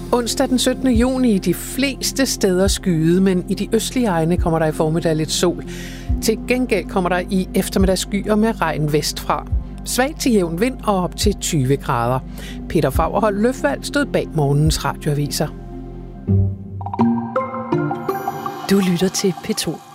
Onsdag den 17. juni de fleste steder skyde, men i de østlige egne kommer der i formiddag lidt sol. Til gengæld kommer der i eftermiddag skyer med regn vestfra. Svag til jævn vind og op til 20 grader. Peter Fagerholt Løfvald stod bag morgens radioaviser. Du lytter til P2.